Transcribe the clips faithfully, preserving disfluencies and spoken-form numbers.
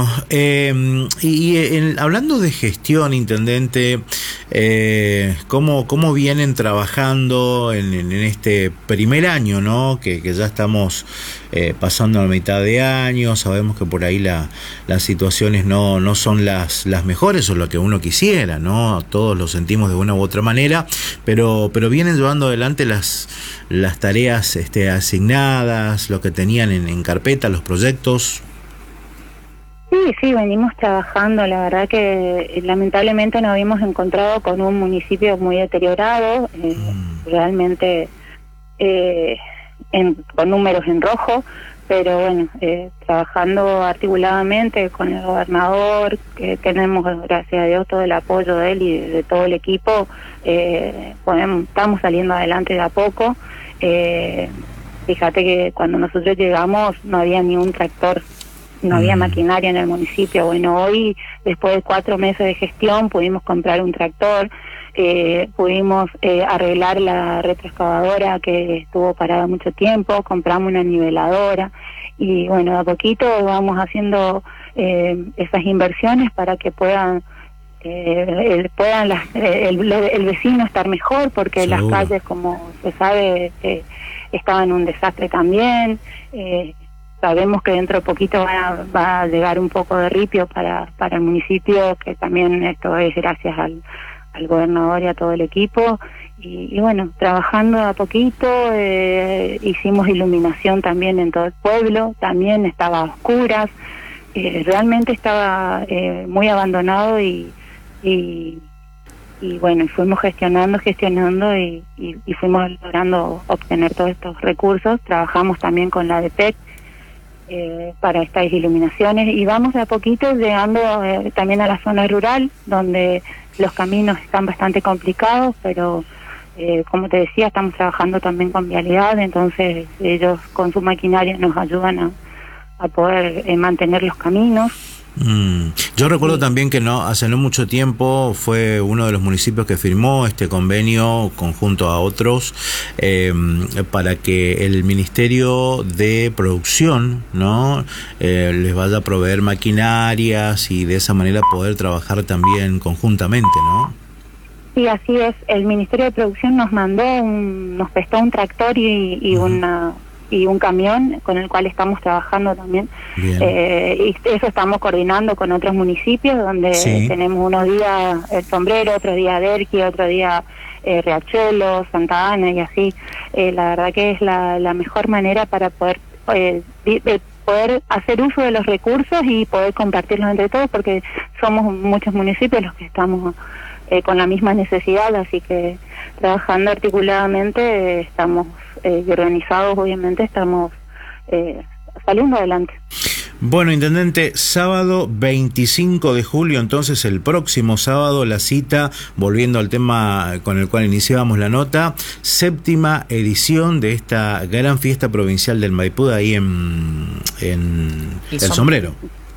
Eh, y, y en, hablando de gestión, intendente, eh, ¿cómo, cómo vienen trabajando en, en este primer año, ¿no? Que, que ya estamos eh, pasando a la mitad de año, sabemos que por ahí la, las situaciones no, no son las, las mejores o lo que uno quisiera, ¿no? Todos lo sentimos de una u otra manera, pero, pero vienen llevando adelante las, las tareas este, asignadas, lo que tenían en, en carpeta, los proyectos. Sí, sí, venimos trabajando. La verdad que lamentablemente nos habíamos encontrado con un municipio muy deteriorado, eh, mm. realmente eh, en, con números en rojo, pero bueno, eh, trabajando articuladamente con el gobernador, que tenemos, gracias a Dios, todo el apoyo de él y de, de todo el equipo, eh, podemos, estamos saliendo adelante de a poco. Eh, fíjate que cuando nosotros llegamos no había ni un tractor, no había maquinaria en el municipio. Bueno, hoy, después de cuatro meses de gestión, pudimos comprar un tractor, eh, pudimos eh, arreglar la retroexcavadora que estuvo parada mucho tiempo, compramos una niveladora y bueno, a poquito vamos haciendo eh, esas inversiones para que puedan eh, el, puedan las, el, el vecino estar mejor, porque Seguro. Las calles, como se sabe, eh, estaban en un desastre también. eh, Sabemos que dentro de poquito va a, va a llegar un poco de ripio para, para el municipio, que también esto es gracias al, al gobernador y a todo el equipo. Y, y bueno, trabajando a poquito, eh, hicimos iluminación también en todo el pueblo, también estaba a oscuras, eh, realmente estaba eh, muy abandonado y, y, y bueno, fuimos gestionando, gestionando y, y, y fuimos logrando obtener todos estos recursos. Trabajamos también con la D P E C, Eh, para estas iluminaciones, y vamos de a poquito llegando eh, también a la zona rural, donde los caminos están bastante complicados, pero eh, como te decía, estamos trabajando también con vialidad, entonces ellos con su maquinaria nos ayudan a, a poder eh, mantener los caminos. Mm. Yo recuerdo sí. también que no hace no mucho tiempo fue uno de los municipios que firmó este convenio conjunto a otros eh, para que el Ministerio de Producción, ¿no? Eh, les vaya a proveer maquinarias y de esa manera poder trabajar también conjuntamente, ¿no? Sí, así es. El Ministerio de Producción nos mandó, un, nos prestó un tractor y, y uh-huh. una y un camión con el cual estamos trabajando también. Eh, y eso estamos coordinando con otros municipios, donde sí. tenemos unos días El Sombrero, otros días Derqui, otro día eh, Riachuelo, Santa Ana y así. Eh, la verdad que es la, la mejor manera para poder eh, de poder hacer uso de los recursos y poder compartirlos entre todos, porque somos muchos municipios los que estamos eh, con la misma necesidad, así que trabajando articuladamente eh, estamos eh, y organizados, obviamente estamos eh, saliendo adelante. Bueno, intendente, sábado veinticinco de julio, entonces el próximo sábado, la cita, volviendo al tema con el cual iniciábamos la nota, séptima edición de esta gran fiesta provincial del Maipú, ahí en, en El Sombrero.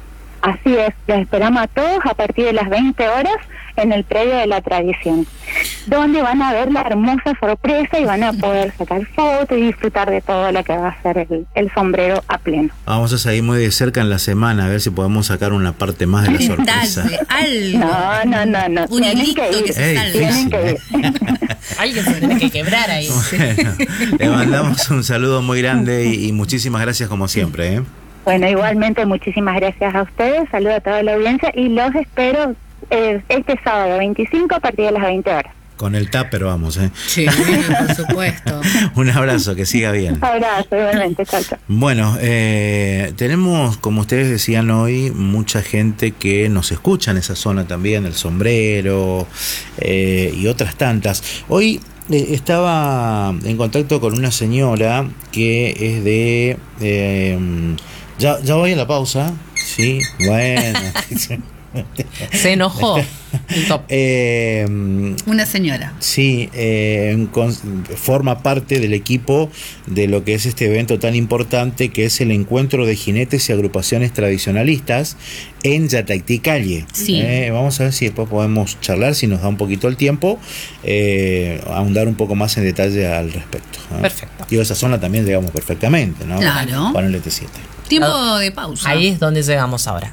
Así es, los esperamos a todos a partir de las veinte horas en el predio de la tradición, donde van a ver la hermosa sorpresa y van a poder sacar fotos y disfrutar de todo lo que va a ser el, el sombrero a pleno. Vamos a seguir muy de cerca en la semana a ver si podemos sacar una parte más de la sorpresa. Dale, algo. No, no, no, no. Un hilito que, que se salve. Tienen que ir. Alguien se tiene que quebrar ahí. Bueno, le mandamos un saludo muy grande y, y muchísimas gracias como siempre, ¿eh? Bueno, igualmente muchísimas gracias a ustedes, saludo a toda la audiencia y los espero eh, este sábado veinticinco a partir de las veinte horas. Con el tupper vamos, ¿eh? Sí, por supuesto. Un abrazo, que siga bien. Un abrazo, igualmente, chao, chao. Bueno, eh, tenemos, como ustedes decían hoy, mucha gente que nos escucha en esa zona también, El Sombrero eh, y otras tantas. Hoy eh, estaba en contacto con una señora que es de... Eh, ya, ya voy a la pausa, sí, bueno... Se enojó. eh, Una señora. Sí, eh, con, forma parte del equipo de lo que es este evento tan importante que es el encuentro de jinetes y agrupaciones tradicionalistas en Yatacticalle. Sí. Eh, vamos a ver si después podemos charlar, si nos da un poquito el tiempo, eh, ahondar un poco más en detalle al respecto, ¿eh? Perfecto. Y a esa zona también llegamos perfectamente, ¿no? Claro. Con el E T siete. Tiempo de pausa. Ahí es donde llegamos ahora.